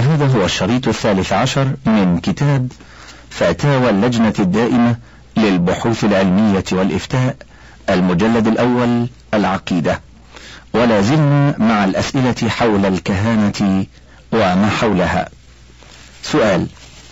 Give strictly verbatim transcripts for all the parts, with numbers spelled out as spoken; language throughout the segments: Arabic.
وهذا هو الشريط الثالث عشر من كتاب فتاوى اللجنة الدائمة للبحوث العلمية والإفتاء، المجلد الأول، العقيدة. ولا زلنا مع الأسئلة حول الكهانة وما حولها. سؤال: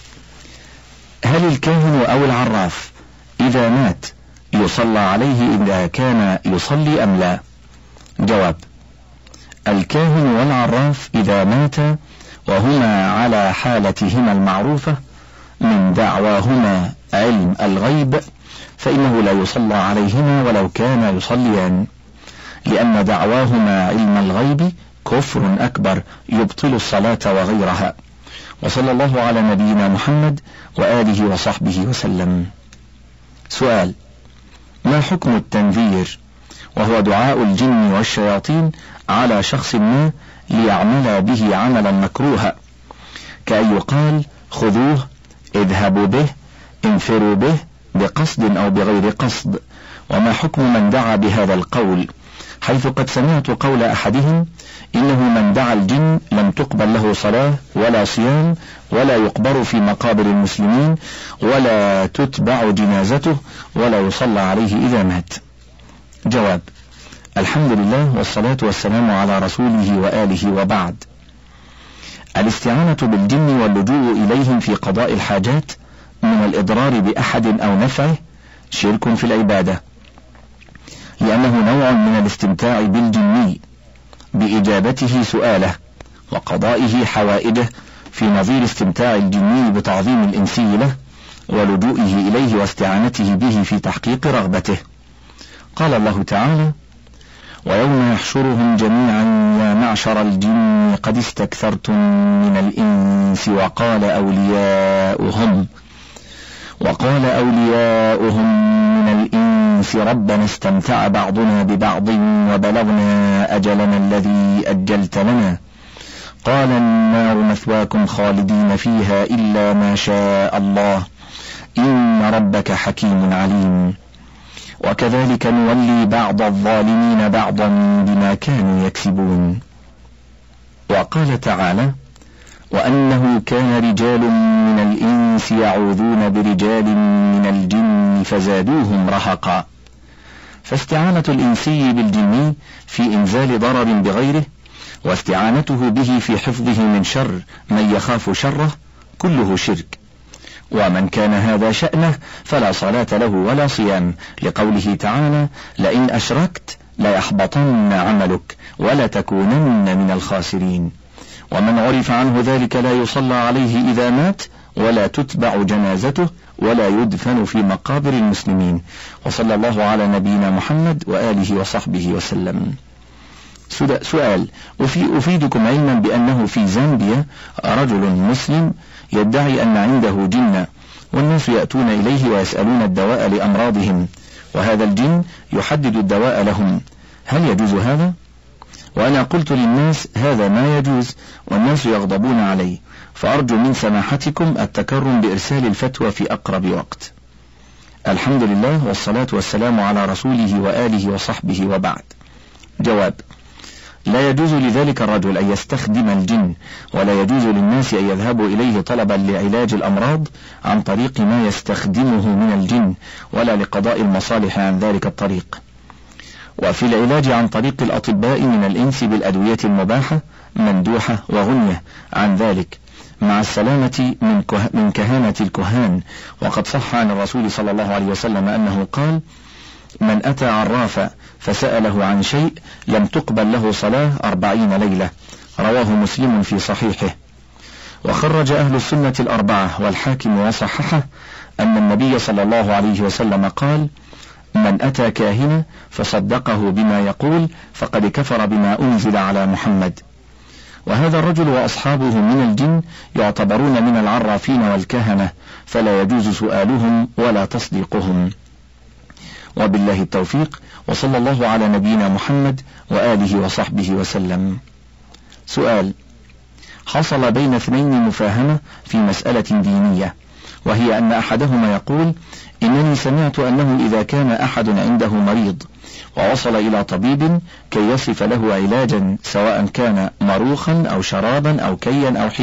هل الكاهن أو العراف إذا مات يصلى عليه إذا كان يصلي أم لا؟ جواب: الكاهن والعراف إذا مات وهما على حالتهما المعروفة من دعواهما علم الغيب فإنه لا يصلى عليهما ولو كان يصليان، لأن دعواهما علم الغيب كفر أكبر يبطل الصلاة وغيرها. وصلى الله على نبينا محمد وآله وصحبه وسلم. سؤال: ما حكم التنذير، وهو دعاء الجن والشياطين على شخص ما ليعمل به عملا مكروها، كأن يقال خذوه، اذهبوا به، انفروا به، بقصد أو بغير قصد؟ وما حكم من دعا بهذا القول، حيث قد سمعت قول أحدهم إنه من دعا الجن لم تقبل له صلاة ولا صيام ولا يقبر في مقابر المسلمين ولا تتبع جنازته ولا يصلى عليه إذا مات؟ جواب: الحمد لله والصلاة والسلام على رسوله وآله، وبعد. الاستعانة بالجن واللجوء إليهم في قضاء الحاجات من الإضرار بأحد أو نفعه شرك في العبادة، لأنه نوع من الاستمتاع بالجني بإجابته سؤاله وقضائه حوائجه، في نظير استمتاع الجني بتعظيم الإنسي له ولجوئه إليه واستعانته به في تحقيق رغبته. قال الله تعالى: ويوم يحشرهم جميعا يا معشر الجن قد استكثرتم من الإنس وقال أولياؤهم وقال أولياؤهم من الإنس ربنا استمتع بعضنا ببعض وبلغنا أجلنا الذي أجلت لنا قال النار مثواكم خالدين فيها إلا ما شاء الله إن ربك حكيم عليم. وكذلك نولي بعض الظالمين بعضا بما كانوا يكسبون. وقال تعالى: وأنه كان رجال من الإنس يعوذون برجال من الجن فزادوهم رهقا. فاستعانة الإنسي بالجني في إنزال ضرر بغيره واستعانته به في حفظه من شر من يخاف شره كله شرك، ومن كان هذا شأنه فلا صلاة له ولا صيام، لقوله تعالى: لئن أشركت ليحبطن عملك ولتكونن من الخاسرين. ومن عرف عنه ذلك لا يصلى عليه إذا مات ولا تتبع جنازته ولا يدفن في مقابر المسلمين. وصلى الله على نبينا محمد وآله وصحبه وسلم. سؤال: أفيدكم علما بأنه في زامبيا رجل مسلم يدعي أن عنده جن، والناس يأتون إليه ويسألون الدواء لأمراضهم، وهذا الجن يحدد الدواء لهم، هل يجوز هذا؟ وأنا قلت للناس هذا ما يجوز، والناس يغضبون علي، فأرجو من سماحتكم التكرم بإرسال الفتوى في أقرب وقت. الحمد لله والصلاة والسلام على رسوله وآله وصحبه، وبعد. جواب: لا يجوز لذلك الرجل أن يستخدم الجن، ولا يجوز للناس أن يذهبوا إليه طلبا لعلاج الأمراض عن طريق ما يستخدمه من الجن، ولا لقضاء المصالح عن ذلك الطريق. وفي العلاج عن طريق الأطباء من الإنس بالأدوية المباحة مندوحة وغنية عن ذلك، مع السلامة من, كه... من كهانة الكهان. وقد صح عن الرسول صلى الله عليه وسلم أنه قال: من أتى عرافا فسأله عن شيء لم تقبل له صلاة أربعين ليلة. رواه مسلم في صحيحه. وخرج أهل السنة الأربعة والحاكم وصححه أن النبي صلى الله عليه وسلم قال: من أتى كاهنا فصدقه بما يقول فقد كفر بما أنزل على محمد. وهذا الرجل وأصحابه من الجن يعتبرون من العرافين والكهنة، فلا يجوز سؤالهم ولا تصديقهم. وبالله التوفيق، وصلى الله على نبينا محمد وآله وصحبه وسلم. سؤال: حصل بين اثنين مفاهمة في مسألة دينية، وهي أن أحدهما يقول: إنني سمعت أنه إذا كان أحد عنده مريض ووصل إلى طبيب كي يصف له علاجا سواء كان مروخا أو شرابا أو كيا أو